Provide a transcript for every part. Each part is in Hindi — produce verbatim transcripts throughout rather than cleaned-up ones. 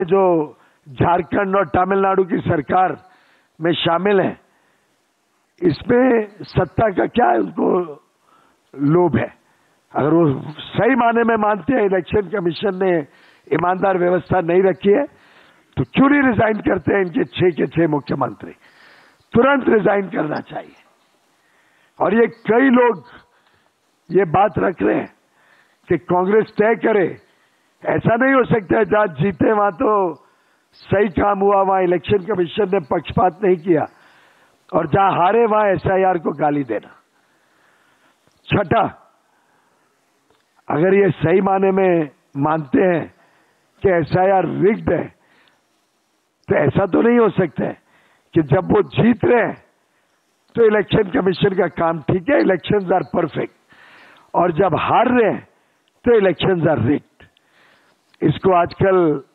जो झारखंड और तमिलनाडु की सरकार में शामिल हैं, इसमें सत्ता का क्या उनको लोभ है? अगर वो सही माने में मानते हैं इलेक्शन कमीशन ने ईमानदार व्यवस्था नहीं रखी है, तो क्यों नहीं रिजाइन करते हैं इनके छह के छह मुख्यमंत्री? तुरंत रिजाइन करना चाहिए। और ये कई लोग ये बात रख रहे हैं कि कांग्रेस तय करे। ऐसा नहीं हो सकता है, जहां जीते वहां तो सही काम हुआ, वहां इलेक्शन कमीशन ने पक्षपात नहीं किया, और जहां हारे वहां एसआईआर को गाली देना। छठा, अगर ये सही माने में मानते हैं कि एसआईआर रिग्ड है, तो ऐसा तो नहीं हो सकता है कि जब वो जीत रहे हैं तो इलेक्शन कमीशन का काम ठीक है, इलेक्शंस आर परफेक्ट, और जब हार रहे हैं तो इलेक्शंस आर रिग्ड। इसको आजकल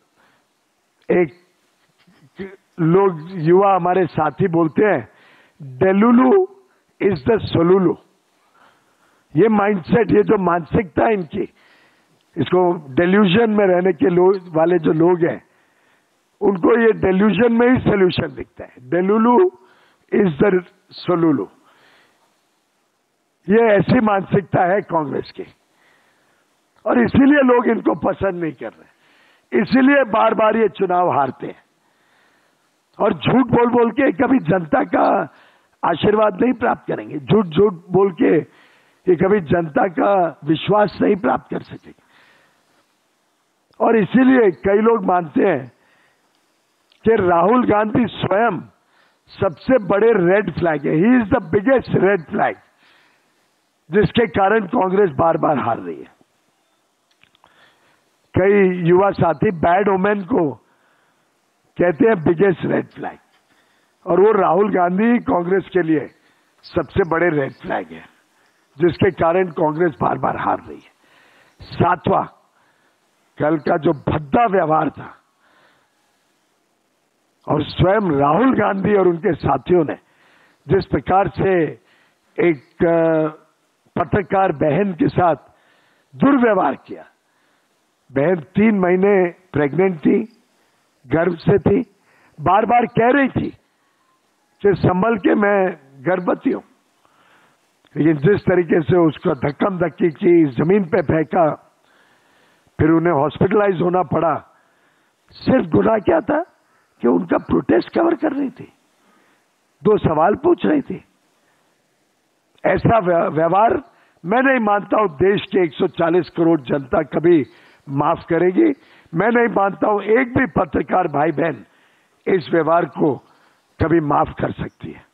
एक लोग युवा हमारे साथी बोलते हैं, डेलुलू इज द सोलुलू। ये माइंडसेट, ये जो मानसिकता है इनकी, इसको डेल्यूजन में रहने के लोग वाले जो लोग हैं, उनको ये डेल्यूजन में ही सोल्यूशन दिखता है। डेलुलू इज द सोलुलू। ये ऐसी मानसिकता है कांग्रेस की, और इसीलिए लोग इनको पसंद नहीं कर रहे, इसीलिए बार बार ये चुनाव हारते हैं, और झूठ बोल बोल के कभी जनता का आशीर्वाद नहीं प्राप्त करेंगे। झूठ झूठ बोल के ये कभी जनता का विश्वास नहीं प्राप्त कर सकेंगे। और इसीलिए कई लोग मानते हैं कि राहुल गांधी स्वयं सबसे बड़े रेड फ्लैग है। He is the biggest red flag, जिसके कारण कांग्रेस बार बार हार रही है। कई युवा साथी बैड ओमेन को कहते हैं बिगेस्ट रेड फ्लैग, और वो राहुल गांधी कांग्रेस के लिए सबसे बड़े रेड फ्लैग है, जिसके कारण कांग्रेस बार बार हार रही है। सातवां, कल का जो भद्दा व्यवहार था, और स्वयं राहुल गांधी और उनके साथियों ने जिस प्रकार से एक पत्रकार बहन के साथ दुर्व्यवहार किया। बहन तीन महीने प्रेग्नेंट थी, गर्भ से थी, बार बार कह रही थी कि संभल के मैं गर्भवती हूं, लेकिन जिस तरीके से उसको धक्कम धक्की की, जमीन पे फेंका, फिर उन्हें हॉस्पिटलाइज होना पड़ा। सिर्फ गुनाह क्या था कि उनका प्रोटेस्ट कवर कर रही थी, दो सवाल पूछ रही थी। ऐसा व्यवहार मैं नहीं मानता हूं देश के एक सौ चालीस करोड़ जनता कभी माफ करेगी। मैं नहीं मानता हूं एक भी पत्रकार भाई बहन इस व्यवहार को कभी माफ कर सकती है।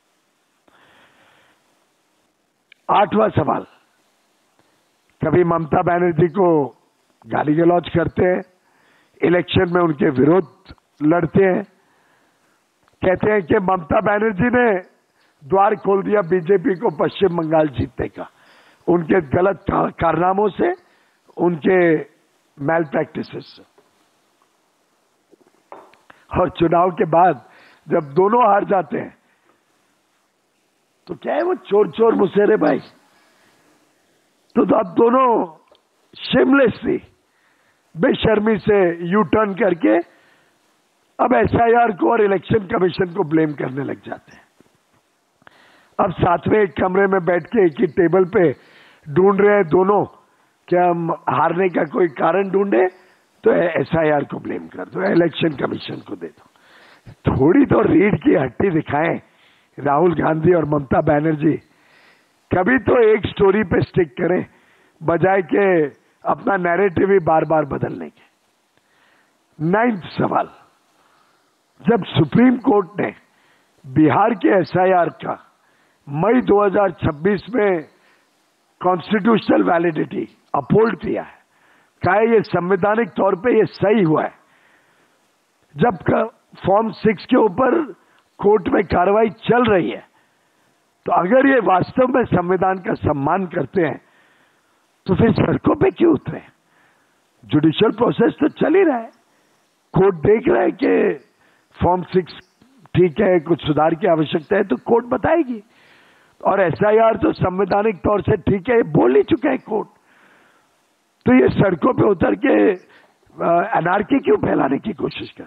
आठवां सवाल, कभी ममता बनर्जी को गाली गलौज करते हैं, इलेक्शन में उनके विरोध लड़ते हैं, कहते हैं कि ममता बनर्जी ने द्वार खोल दिया बीजेपी को पश्चिम बंगाल जीतने का, उनके गलत कारनामों से, उनके मैल प्रैक्टिसेस से। और चुनाव के बाद जब दोनों हार जाते हैं तो क्या है वो चोर चोर मुसेरे भाई, तो, तो अब दोनों शेमलेसली बेशर्मी से यू टर्न करके अब एसआईआर को और इलेक्शन कमीशन को ब्लेम करने लग जाते हैं। अब सातवें एक कमरे में बैठ के एक ही टेबल पे ढूंढ रहे हैं दोनों कि हम हारने का कोई कारण ढूंढे तो एसआईआर को ब्लेम कर दो, इलेक्शन कमीशन को दे दो। थोड़ी तो रीढ़ की हड्डी दिखाएं राहुल गांधी और ममता बनर्जी, कभी तो एक स्टोरी पे स्टिक करें, बजाय के अपना नैरेटिव ही बार बार बदलने के। नाइन्थ सवाल, जब सुप्रीम कोर्ट ने बिहार के एसआईआर का मई दो हज़ार छब्बीस में कॉन्स्टिट्यूशनल वैलिडिटी अपहोल्ड किया है, कहा है ये संवैधानिक तौर पे ये सही हुआ है, जब फॉर्म सिक्स के ऊपर कोर्ट में कार्रवाई चल रही है, तो अगर ये वास्तव में संविधान का सम्मान करते हैं तो फिर सड़कों पे क्यों उतरे? जुडिशियल प्रोसेस तो चल ही रहा है, कोर्ट देख रहा है कि फॉर्म सिक्स ठीक है, कुछ सुधार की आवश्यकता है तो कोर्ट बताएगी, और एसआईआर तो संवैधानिक तौर से ठीक है, बोल ही चुका है कोर्ट। तो ये सड़कों पे उतर के एनआरकी क्यों फैलाने की कोशिश कर